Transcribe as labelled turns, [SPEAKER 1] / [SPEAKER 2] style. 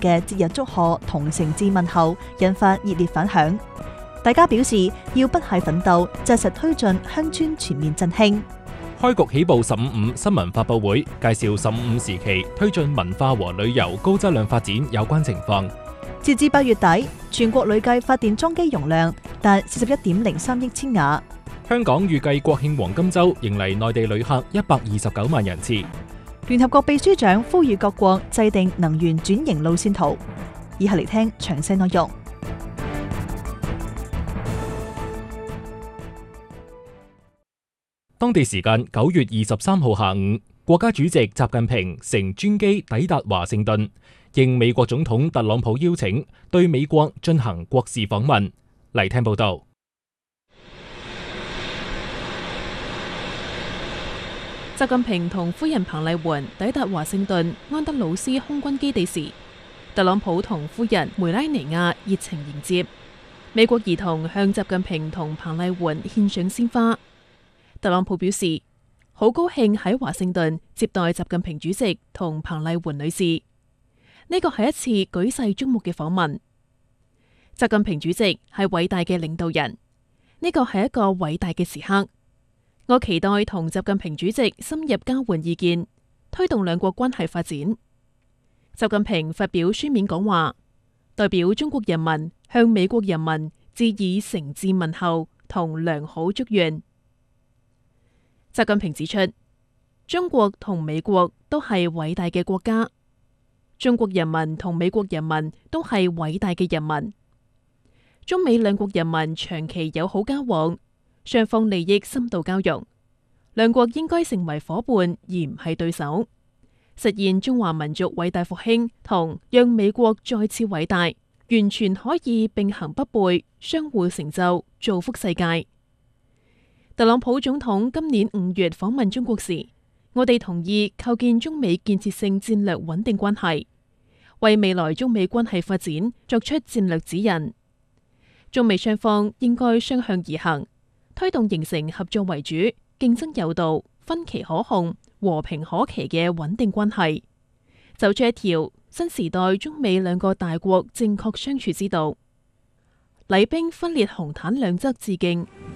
[SPEAKER 1] 嘅節日祝賀同誠摯問候，引發熱烈反響。大家表示要不懈奮鬥，紮實推進鄉村全面振興。
[SPEAKER 2] 開局起步15.5新聞發佈會，介紹15.5時期推進文化和旅遊高質量發展有關情況。
[SPEAKER 1] 截至8月底，全國累計發電裝機容量達41.03億千瓦。
[SPEAKER 2] 香港預計國慶黃金週迎嚟內地旅客129萬人次。
[SPEAKER 1] 聯合國秘書長呼籲各國制定能源轉型路線圖。以下嚟聽詳細內容。
[SPEAKER 2] 當地時間9月23號下午，國家主席習近平乘專機抵達華盛頓，應美國總統特朗普邀請，對美國進行國事訪問。嚟聽報道。
[SPEAKER 3] 習近平同夫人彭麗媛抵達華盛頓安德魯斯空軍基地時，特朗普同夫人梅拉尼亞熱情迎接。美國兒童向習近平同彭麗媛獻上鮮花。特朗普表示，好高興喺華盛頓接待習近平主席同彭麗媛女士，呢個係一次舉世矚目嘅訪問。習近平主席係偉大嘅領導人，呢個係一個偉大嘅時刻。我期待同習近平主席深入交換意見，推動兩國關係發展。習近平發表書面講話，代表中國人民向美國人民致以誠摯問候同良好祝願。習近平指出，中國同美國都係偉大嘅國家，中國人民同美國人民都係偉大嘅人民。中美兩國人民長期友好交往，雙方利益深度交融，兩國應該成為夥伴而唔係對手，實現中華民族偉大復興同讓美國再次偉大，完全可以並行不悖，相互成就，造福世界。特朗普總統今年5月訪問中國時，我哋同意構建中美建設性戰略穩定關係，為未來中美關係發展作出戰略指引。中美雙方應該相向而行，推動形成合作為主、競爭有道、分歧可控、和平可期嘅穩定關係，走出一條新時代中美兩個大國正確相處之道。禮兵分列紅毯兩側致敬，